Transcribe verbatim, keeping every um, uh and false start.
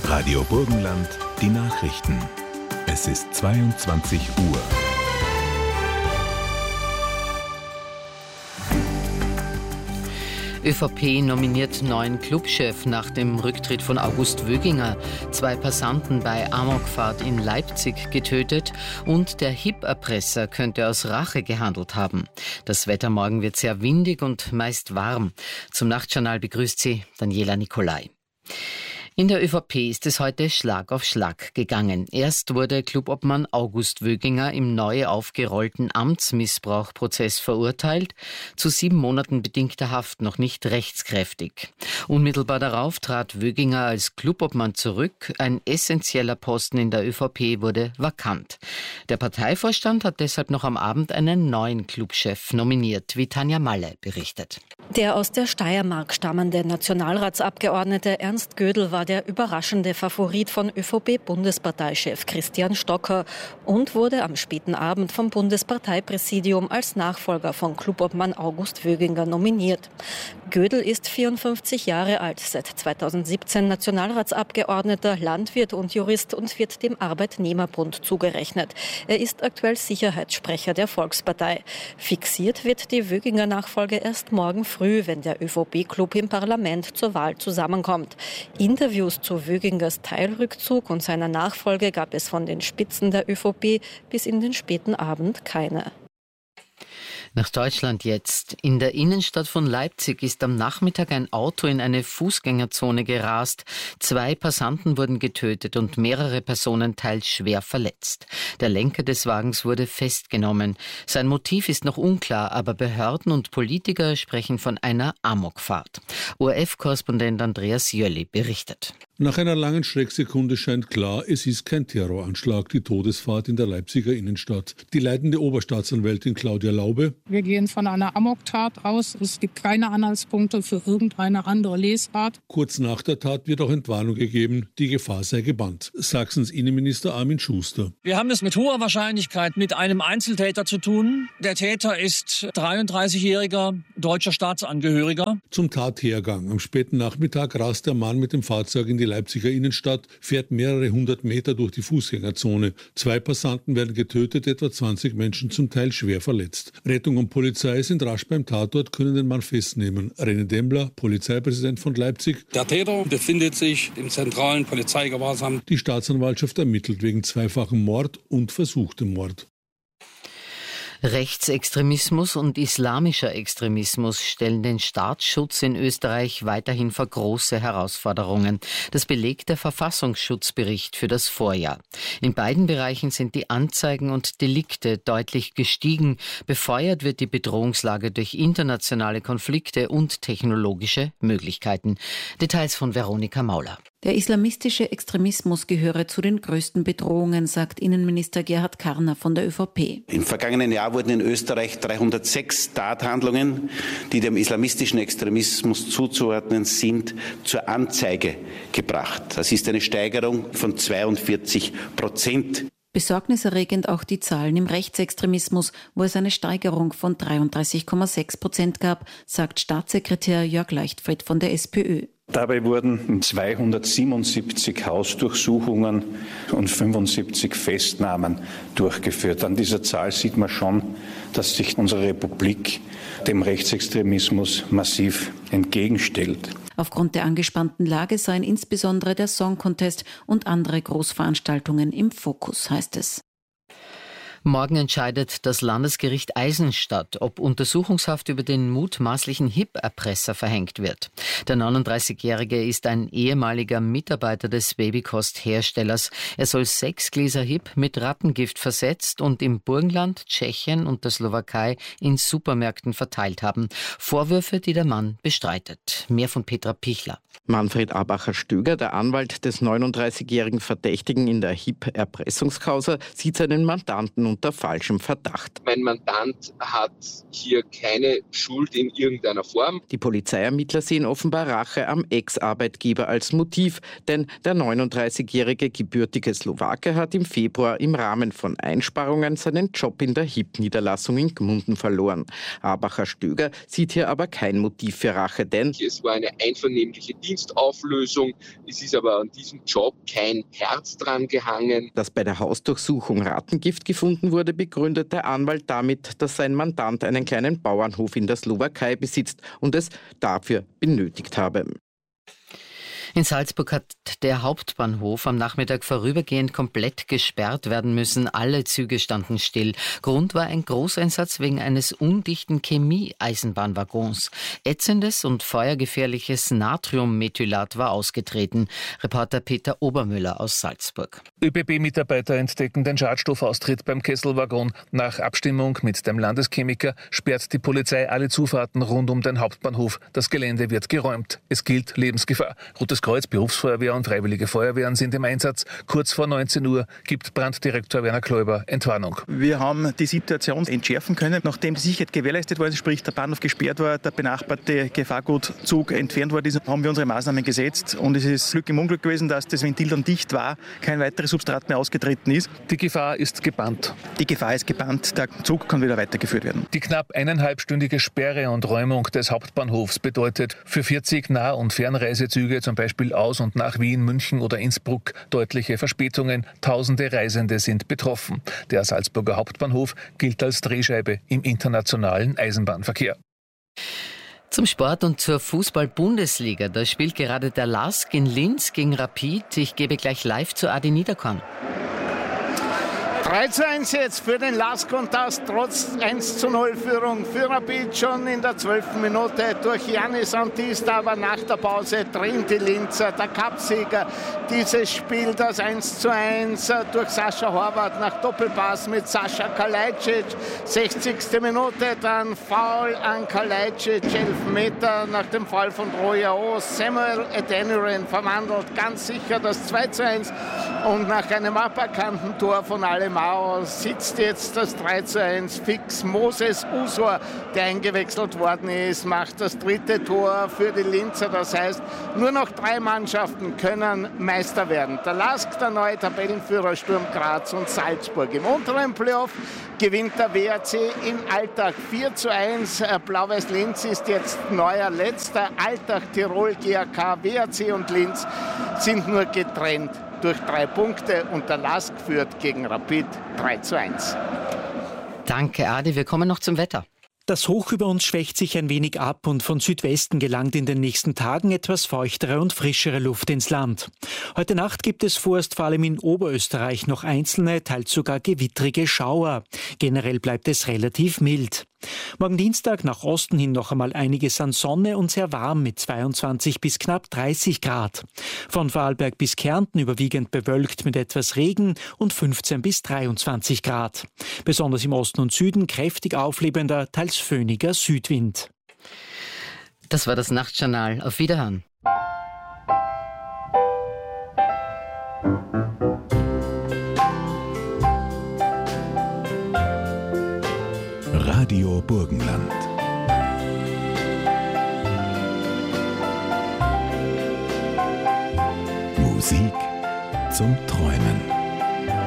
Radio Burgenland, die Nachrichten. Es ist zweiundzwanzig Uhr. ÖVP nominiert neuen Clubchef nach dem Rücktritt von August Wöginger. Zwei Passanten bei Amokfahrt in Leipzig getötet und der H I P-Erpresser könnte aus Rache gehandelt haben. Das Wetter morgen wird sehr windig und meist warm. Zum Nachtjournal begrüßt Sie Daniela Nicolai. In der ÖVP ist es heute Schlag auf Schlag gegangen. Erst wurde Clubobmann August Wöginger im neu aufgerollten Amtsmissbrauchprozess verurteilt, zu sieben Monaten bedingter Haft, noch nicht rechtskräftig. Unmittelbar darauf trat Wöginger als Clubobmann zurück. Ein essentieller Posten in der ÖVP wurde vakant. Der Parteivorstand hat deshalb noch am Abend einen neuen Clubchef nominiert, wie Tanja Malle berichtet. Der aus der Steiermark stammende Nationalratsabgeordnete Ernst Gödel war der überraschende Favorit von ÖVP-Bundesparteichef Christian Stocker und wurde am späten Abend vom Bundesparteipräsidium als Nachfolger von Clubobmann August Wöginger nominiert. Gödel ist vierundfünfzig Jahre alt, seit zweitausendsiebzehn Nationalratsabgeordneter, Landwirt und Jurist und wird dem Arbeitnehmerbund zugerechnet. Er ist aktuell Sicherheitssprecher der Volkspartei. Fixiert wird die Wöginger-Nachfolge erst morgen früh, wenn der ÖVP-Club im Parlament zur Wahl zusammenkommt. Interviews zu Wögingers Teilrückzug und seiner Nachfolge gab es von den Spitzen der ÖVP bis in den späten Abend keine. Nach Deutschland jetzt. In der Innenstadt von Leipzig ist am Nachmittag ein Auto in eine Fußgängerzone gerast. Zwei Passanten wurden getötet und mehrere Personen teils schwer verletzt. Der Lenker des Wagens wurde festgenommen. Sein Motiv ist noch unklar, aber Behörden und Politiker sprechen von einer Amokfahrt. O R F-Korrespondent Andreas Jölli berichtet. Nach einer langen Schrecksekunde scheint klar, es ist kein Terroranschlag, die Todesfahrt in der Leipziger Innenstadt. Die leitende Oberstaatsanwältin Claudia Laube: Wir gehen von einer Amoktat aus. Es gibt keine Anhaltspunkte für irgendeine andere Lesart. Kurz nach der Tat wird auch Entwarnung gegeben, die Gefahr sei gebannt. Sachsens Innenminister Armin Schuster: Wir haben es mit hoher Wahrscheinlichkeit mit einem Einzeltäter zu tun. Der Täter ist dreiunddreißigjähriger deutscher Staatsangehöriger. Zum Tathergang. Am späten Nachmittag rast der Mann mit dem Fahrzeug in die Leipziger Innenstadt, fährt mehrere hundert Meter durch die Fußgängerzone. Zwei Passanten werden getötet, etwa zwanzig Menschen zum Teil schwer verletzt. Rettung und Polizei sind rasch beim Tatort, können den Mann festnehmen. René Dembler, Polizeipräsident von Leipzig: Der Täter befindet sich im zentralen Polizeigewahrsam. Die Staatsanwaltschaft ermittelt wegen zweifachen Mord und versuchtem Mord. Rechtsextremismus und islamischer Extremismus stellen den Staatsschutz in Österreich weiterhin vor große Herausforderungen. Das belegt der Verfassungsschutzbericht für das Vorjahr. In beiden Bereichen sind die Anzeigen und Delikte deutlich gestiegen. Befeuert wird die Bedrohungslage durch internationale Konflikte und technologische Möglichkeiten. Details von Veronika Mauler. Der islamistische Extremismus gehöre zu den größten Bedrohungen, sagt Innenminister Gerhard Karner von der ÖVP. Im vergangenen Jahr wurden in Österreich dreihundertsechs Tathandlungen, die dem islamistischen Extremismus zuzuordnen sind, zur Anzeige gebracht. Das ist eine Steigerung von zweiundvierzig Prozent. Besorgniserregend auch die Zahlen im Rechtsextremismus, wo es eine Steigerung von dreiunddreißig Komma sechs Prozent gab, sagt Staatssekretär Jörg Leichtfried von der SPÖ. Dabei wurden zweihundertsiebenundsiebzig Hausdurchsuchungen und fünfundsiebzig Festnahmen durchgeführt. An dieser Zahl sieht man schon, dass sich unsere Republik dem Rechtsextremismus massiv entgegenstellt. Aufgrund der angespannten Lage seien insbesondere der Song Contest und andere Großveranstaltungen im Fokus, heißt es. Morgen entscheidet das Landesgericht Eisenstadt, ob Untersuchungshaft über den mutmaßlichen H I P-Erpresser verhängt wird. Der neununddreißigjährige ist ein ehemaliger Mitarbeiter des Babykost-Herstellers. Er soll sechs Gläser H I P mit Rattengift versetzt und im Burgenland, Tschechien und der Slowakei in Supermärkten verteilt haben. Vorwürfe, die der Mann bestreitet. Mehr von Petra Pichler. Manfred Abacher-Stöger, der Anwalt des neununddreißigjährigen Verdächtigen in der H I P-Erpressungskausa, sieht seinen Mandanten unter falschem Verdacht. Mein Mandant hat hier keine Schuld in irgendeiner Form. Die Polizeiermittler sehen offenbar Rache am Ex-Arbeitgeber als Motiv, denn der neununddreißigjährige gebürtige Slowake hat im Februar im Rahmen von Einsparungen seinen Job in der H I P-Niederlassung in Gmunden verloren. Abacher-Stöger sieht hier aber kein Motiv für Rache, denn es war eine einvernehmliche Dienstauflösung. Es ist aber an diesem Job kein Herz dran gehangen. Dass bei der Hausdurchsuchung Rattengift gefunden wurde, begründet der Anwalt damit, dass sein Mandant einen kleinen Bauernhof in der Slowakei besitzt und es dafür benötigt habe. In Salzburg hat der Hauptbahnhof am Nachmittag vorübergehend komplett gesperrt werden müssen. Alle Züge standen still. Grund war ein Großeinsatz wegen eines undichten Chemie-Eisenbahnwaggons. Ätzendes und feuergefährliches Natriummethylat war ausgetreten. Reporter Peter Obermüller aus Salzburg. ÖBB-Mitarbeiter entdecken den Schadstoffaustritt beim Kesselwaggon. Nach Abstimmung mit dem Landeschemiker sperrt die Polizei alle Zufahrten rund um den Hauptbahnhof. Das Gelände wird geräumt. Es gilt Lebensgefahr. Rotes Kreuz, Berufsfeuerwehr und Freiwillige Feuerwehren sind im Einsatz. Kurz vor neunzehn Uhr gibt Branddirektor Werner Kläuber Entwarnung. Wir haben die Situation entschärfen können, nachdem die Sicherheit gewährleistet worden ist, sprich der Bahnhof gesperrt war, der benachbarte Gefahrgutzug entfernt worden ist, haben wir unsere Maßnahmen gesetzt und es ist Glück im Unglück gewesen, dass das Ventil dann dicht war, kein weiteres Substrat mehr ausgetreten ist. Die Gefahr ist gebannt. Die Gefahr ist gebannt, der Zug kann wieder weitergeführt werden. Die knapp eineinhalbstündige Sperre und Räumung des Hauptbahnhofs bedeutet für vierzig Nah- und Fernreisezüge, zum Beispiel aus und nach Wien, München oder Innsbruck, deutliche Verspätungen. Tausende Reisende sind betroffen. Der Salzburger Hauptbahnhof gilt als Drehscheibe im internationalen Eisenbahnverkehr. Zum Sport und zur Fußball-Bundesliga. Da spielt gerade der LASK in Linz gegen Rapid. Ich gebe gleich live zu Adi Niederkorn. drei zu eins jetzt für den LASK und das trotz eins zu null Führung für Rapid schon in der zwölften Minute durch Yannis Antista, aber nach der Pause drin die Linzer, der Cupsieger. Dieses Spiel, das eins zu eins durch Sascha Horvath nach Doppelpass mit Sascha Kalajdzic. sechzigste Minute dann Foul an Kalajdzic, elf Meter nach dem Fall von Royao. Samuel Adeniran verwandelt ganz sicher das zwei zu eins und nach einem aberkannten Tor von Alemão sitzt jetzt das drei zu eins fix. Moses Usor, der eingewechselt worden ist, macht das dritte Tor für die Linzer. Das heißt, nur noch drei Mannschaften können Meister werden. Der LASK, der neue Tabellenführer Sturm Graz und Salzburg. Im unteren Playoff gewinnt der W R C in Altach vier zu eins. Blau-Weiß Linz ist jetzt neuer Letzter. Altach, Tirol, G A K, W R C und Linz sind nur getrennt durch drei Punkte und der LASK führt gegen Rapid drei zu eins. Danke, Adi. Wir kommen noch zum Wetter. Das Hoch über uns schwächt sich ein wenig ab und von Südwesten gelangt in den nächsten Tagen etwas feuchtere und frischere Luft ins Land. Heute Nacht gibt es vorerst vor allem in Oberösterreich noch einzelne, teils sogar gewittrige Schauer. Generell bleibt es relativ mild. Morgen Dienstag nach Osten hin noch einmal einiges an Sonne und sehr warm mit zweiundzwanzig bis knapp dreißig Grad. Von Vorarlberg bis Kärnten überwiegend bewölkt mit etwas Regen und fünfzehn bis dreiundzwanzig Grad. Besonders im Osten und Süden kräftig auflebender, teils föhniger Südwind. Das war das Nachtjournal. Auf Wiederhören. Radio Burgenland. Musik zum Träumen.